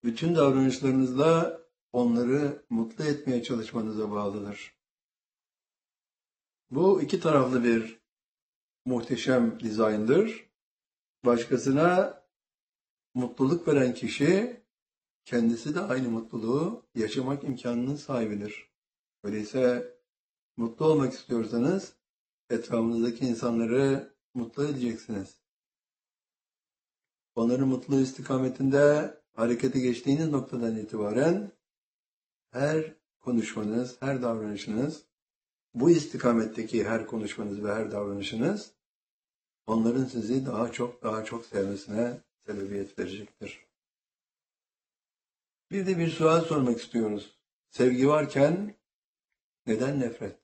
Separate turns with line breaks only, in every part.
bütün davranışlarınızla onları mutlu etmeye çalışmanıza bağlıdır. Bu iki taraflı bir muhteşem dizayndır. Başkasına mutluluk veren kişi kendisi de aynı mutluluğu yaşamak imkanının sahibidir. Öyleyse mutlu olmak istiyorsanız etrafınızdaki insanları mutlu edeceksiniz. Onların mutluluğu istikametinde harekete geçtiğiniz noktadan itibaren her konuşmanız, her davranışınız, bu istikametteki her konuşmanız ve her davranışınız onların sizi daha çok sevmesine sebebiyet verecektir. Bir de bir sual sormak istiyoruz. Sevgi varken neden nefret?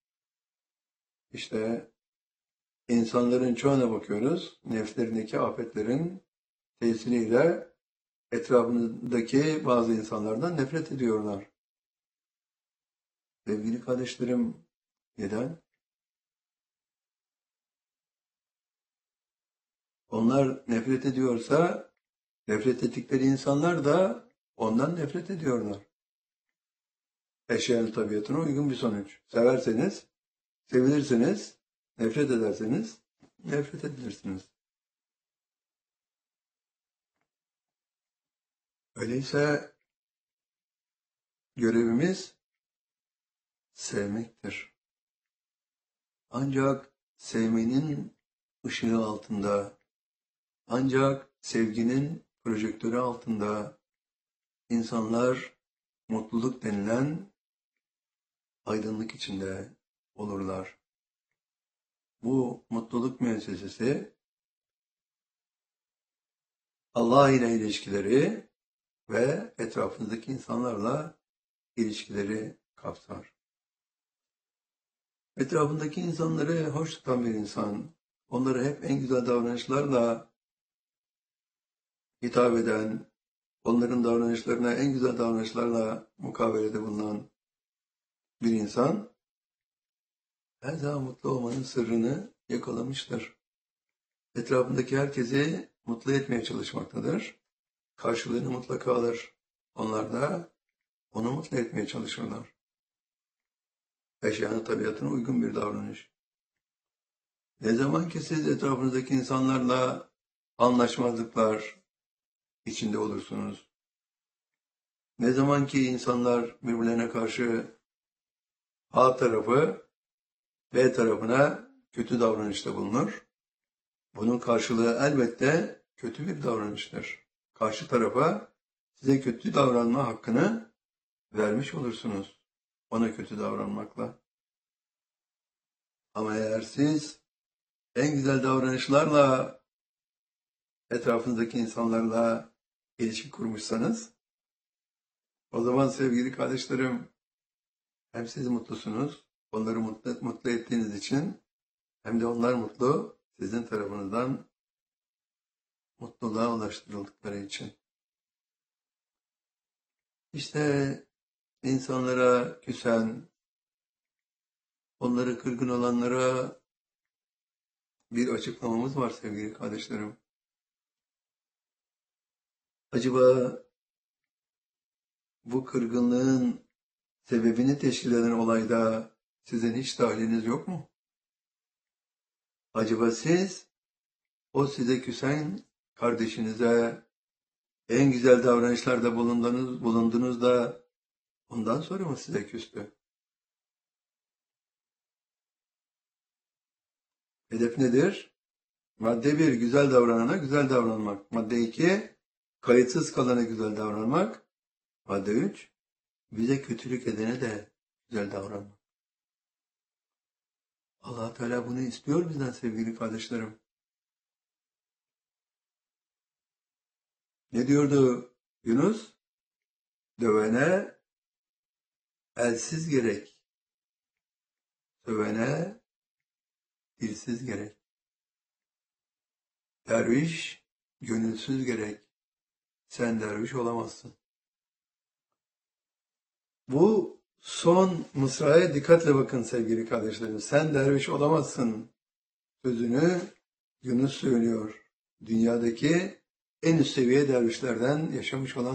İşte insanların çoğuna bakıyoruz. Nefslerindeki afetlerin tesiriyle etrafındaki bazı insanlardan nefret ediyorlar. Sevgili kardeşlerim, neden? Onlar nefret ediyorsa, nefret ettikleri insanlar da ondan nefret ediyorlar. Eşyanın tabiatına uygun bir sonuç. Severseniz, sevilirsiniz, nefret ederseniz, nefret edilirsiniz. Öyleyse görevimiz sevmektir. Ancak sevmenin ışığı altında, ancak sevginin projektörü altında insanlar mutluluk denilen aydınlık içinde olurlar. Bu mutluluk müessesesi Allah ile ilişkileri ve etrafınızdaki insanlarla ilişkileri kapsar. Etrafındaki insanları hoş tutan bir insan, onlara hep en güzel davranışlarla hitap eden, onların davranışlarına en güzel davranışlarla mukabelede bulunan bir insan, her zaman mutlu olmanın sırrını yakalamıştır. Etrafındaki herkesi mutlu etmeye çalışmaktadır. Karşılığını mutlaka alır. Onlar da onu mutlu etmeye çalışırlar. Eşyanın tabiatına uygun bir davranış. Ne zaman ki siz etrafınızdaki insanlarla anlaşmazlıklar içinde olursunuz, ne zaman ki insanlar birbirlerine karşı A tarafı B tarafına kötü davranışta bulunur, bunun karşılığı elbette kötü bir davranıştır. Karşı tarafa size kötü davranma hakkını vermiş olursunuz ona kötü davranmakla. Ama eğer siz en güzel davranışlarla etrafınızdaki insanlarla ilişki kurmuşsanız, o zaman sevgili kardeşlerim, hem siz mutlusunuz, onları mutlu ettiğiniz için, hem de onlar mutlu, sizin tarafınızdan mutluluğa ulaştırıldıkları için. İşte insanlara küsen, onları kırgın olanlara bir açıklamamız var sevgili kardeşlerim. Acaba bu kırgınlığın sebebini teşkil eden olayda sizin hiç dahiliniz yok mu? Acaba siz o size küsen kardeşinize en güzel davranışlarda bulundunuz da ondan sonra mı size küstü? Hedef nedir? Madde 1, güzel davranana güzel davranmak. Madde 2, kayıtsız kalana güzel davranmak. Madde 3, bize kötülük edene de güzel davranmak. Allah Teala bunu istiyor bizden sevgili kardeşlerim. Ne diyordu Yunus? Dövene elsiz gerek. Dövene dilsiz gerek. Derviş gönülsüz gerek. Sen derviş olamazsın. Bu son mısraya dikkatle bakın sevgili kardeşlerim. Sen derviş olamazsın sözünü Yunus söylüyor. Dünyadaki en üst seviye dervişlerden yaşamış olan